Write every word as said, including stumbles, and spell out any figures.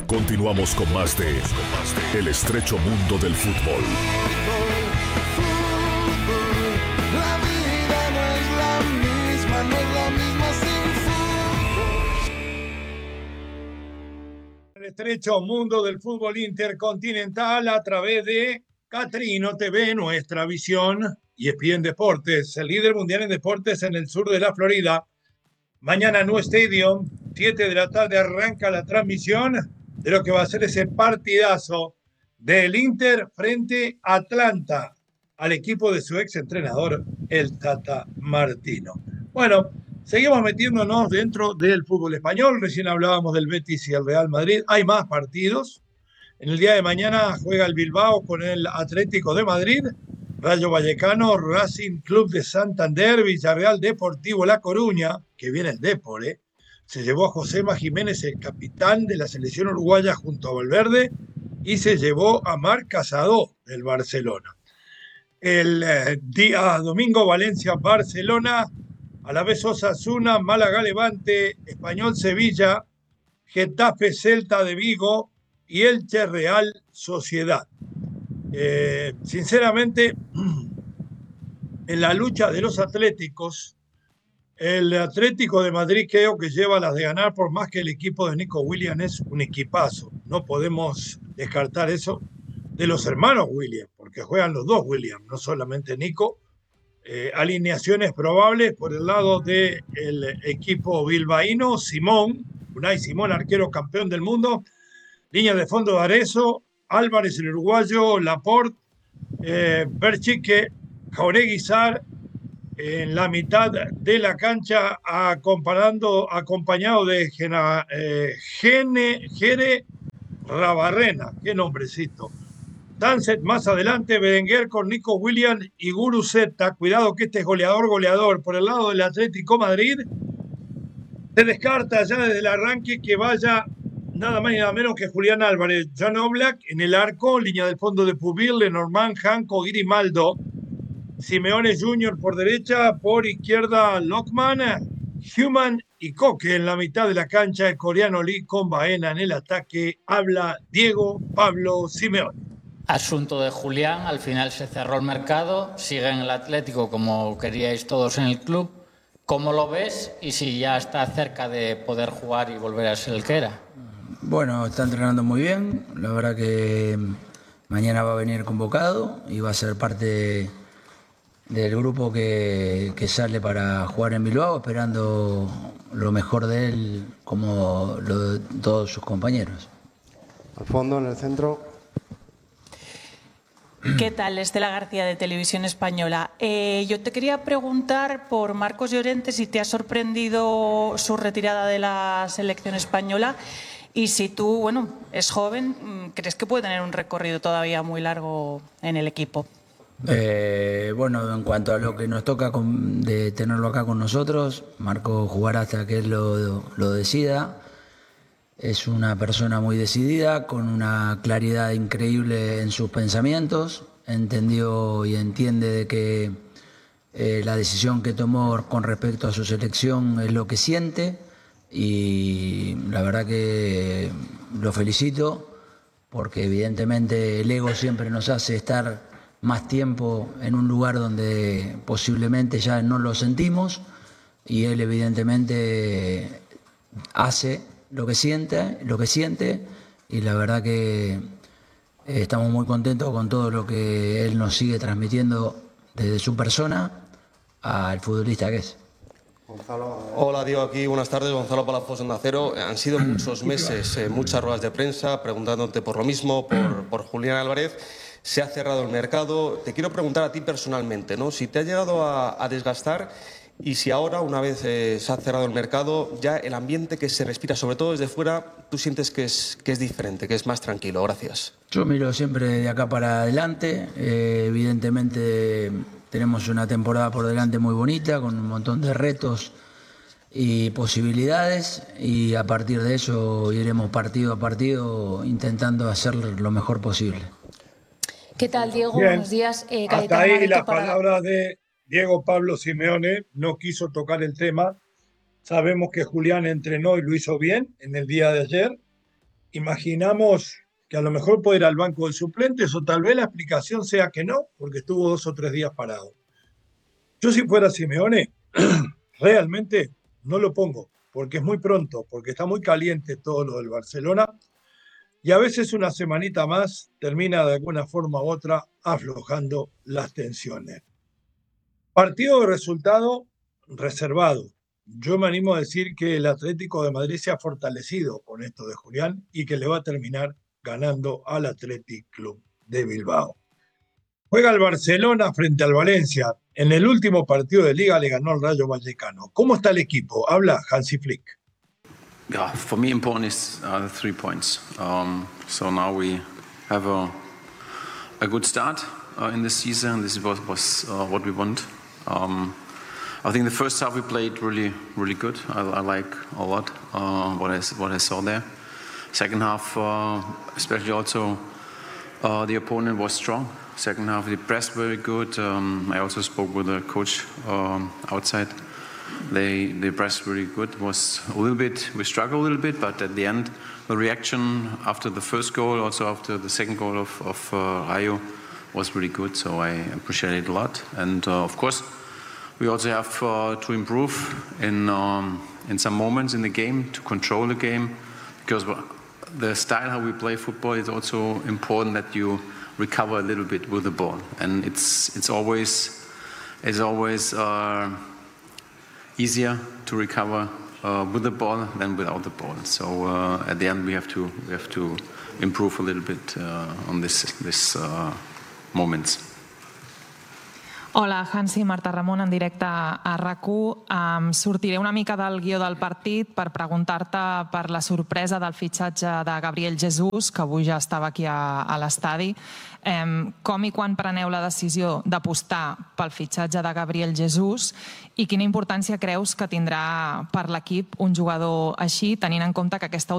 Continuamos con más de El estrecho mundo del fútbol. La vida no es la misma, no es la misma sin fútbol. El estrecho mundo del fútbol intercontinental a través de Catrino T V, nuestra visión, y E S P N Deportes, el líder mundial en deportes en el sur de la Florida. Mañana New Stadium, siete de la tarde, arranca la transmisión de lo que va a ser ese partidazo del Inter frente a Atlanta, al equipo de su ex entrenador, el Tata Martino. Bueno, seguimos metiéndonos dentro del fútbol español. Recién hablábamos del Betis y el Real Madrid. Hay más partidos. En el día de mañana juega el Bilbao con el Atlético de Madrid, Rayo Vallecano, Racing Club de Santander, Villarreal Deportivo La Coruña, que viene el Depor, ¿eh? Se llevó a Josema Jiménez, el capitán de la selección uruguaya, junto a Valverde, y se llevó a Marc Casado del Barcelona. El eh, día domingo, Valencia-Barcelona, a la vez Osasuna, Málaga-Levante, Español-Sevilla, Getafe-Celta de Vigo y Elche Real Sociedad. Eh, sinceramente, en la lucha de los atléticos, el Atlético de Madrid creo que lleva las de ganar, por más que el equipo de Nico Williams es un equipazo. No podemos descartar eso de los hermanos Williams, porque juegan los dos Williams, no solamente Nico. Eh, alineaciones probables por el lado del equipo bilbaíno: Simón, Unai Simón, arquero campeón del mundo. Línea de fondo de Arezzo, Álvarez el uruguayo, Laporte, eh, Berchique, Jauregui Sarr en la mitad de la cancha, acompañando, acompañado de Gena, eh, Gene, Jere Rabarrena, qué nombrecito. Sunset más adelante, Berenguer con Nico Williams y Guruceta. Cuidado que este es goleador, goleador. Por el lado del Atlético Madrid, se descarta ya desde el arranque que vaya nada más y nada menos que Julián Álvarez. Jan Oblak en el arco, línea del fondo de Pubil, Lenormand, Janko, Grimaldo. Simeone Junior por derecha, por izquierda Lockman, Human y Coque en la mitad de la cancha. El coreano Lee con Baena en el ataque. Habla Diego Pablo Simeone. Asunto de Julián, al final se cerró el mercado, sigue en el Atlético como queríais todos en el club. ¿Cómo lo ves y si ya está cerca de poder jugar y volver a ser el que era? Bueno, está entrenando muy bien, la verdad que mañana va a venir convocado y va a ser parte del grupo que, que sale para jugar en Bilbao, esperando lo mejor de él como lo de todos sus compañeros. Al fondo, en el centro. ¿Qué tal? Estela García, de Televisión Española. Eh, yo te quería preguntar por Marcos Llorente, si te ha sorprendido su retirada de la selección española y si tú, bueno, es joven, ¿crees que puede tener un recorrido todavía muy largo en el equipo? Eh, bueno, en cuanto a lo que nos toca con, de tenerlo acá con nosotros, Marco jugará hasta que él lo, lo decida. Es una persona muy decidida, con una claridad increíble en sus pensamientos. Entendió y entiende de que eh, la decisión que tomó con respecto a su selección es lo que siente, y la verdad que lo felicito, porque evidentemente el ego siempre nos hace estar más tiempo en un lugar donde posiblemente ya no lo sentimos, y él evidentemente hace lo que siente, lo que siente, y la verdad que eh, estamos muy contentos con todo lo que él nos sigue transmitiendo desde su persona al futbolista que es. Gonzalo. Hola Diego, aquí buenas tardes, Gonzalo Palafox en Acero. Han sido muchos meses, eh, muchas ruedas de prensa preguntándote por lo mismo, por, por Julián Álvarez. Se ha cerrado el mercado. Te quiero preguntar a ti personalmente, ¿no? Si te ha llegado a, a desgastar. Y si ahora, una vez eh, se ha cerrado el mercado, ya el ambiente que se respira, sobre todo desde fuera, tú sientes que es, que es diferente, que es más tranquilo. Gracias. Yo miro siempre de acá para adelante. Eh, evidentemente tenemos una temporada por delante muy bonita, con un montón de retos y posibilidades, y a partir de eso iremos partido a partido intentando hacer lo mejor posible. ¿Qué tal, Diego? Bien. Buenos días. Eh, Hasta ahí las para... palabras de Diego Pablo Simeone. No quiso tocar el tema. Sabemos que Julián entrenó y lo hizo bien en el día de ayer. imaginamos que a lo mejor puede ir al banco de suplentes o tal vez la explicación sea que no, porque estuvo dos o tres días parado. Yo si fuera Simeone, realmente no lo pongo, porque es muy pronto, porque está muy caliente todo lo del Barcelona y a veces una semanita más termina de alguna forma u otra aflojando las tensiones. Partido de resultado reservado. Yo me animo a decir que el Atlético de Madrid se ha fortalecido con esto de Julián y que le va a terminar ganando al Athletic Club de Bilbao. Juega el Barcelona frente al Valencia. En el último partido de Liga le ganó al Rayo Vallecano. ¿Cómo está el equipo? Habla Hansi Flick. Yeah, for me important is uh, the three points. Um, so now we have a, a good start uh, in the season. This was, was uh, what we want. Um, I think the first half we played really, really good. I, I like a lot uh, what I what I saw there. Second half, uh, especially also, uh, the opponent was strong. Second half, they pressed very good. Um, I also spoke with the coach um, outside. They they pressed really good. It was a little bit, we struggled a little bit, but at the end, the reaction after the first goal, also after the second goal of, of uh, Rayo, was really good. So I appreciate it a lot. And uh, of course, we also have uh, to improve in um, in some moments in the game to control the game, because the style how we play football is also important that you recover a little bit with the ball, and it's it's always it's always uh, easier to recover uh, with the ball than without the ball. So uh, at the end we have to we have to improve a little bit uh, on this this uh, moments. Hola, Hansi, Marta Ramon, en directe a RAC u. Um, sortiré una mica del guió del partit per preguntar-te per la sorpresa del fitxatge de Gabriel Jesús, que avui ja estava aquí a, a l'estadi. Um, com i quan preneu la decisió d'apostar pel fitxatge de Gabriel Jesús i quina importància creus que tindrà per l'equip un jugador així, tenint en compte que aquesta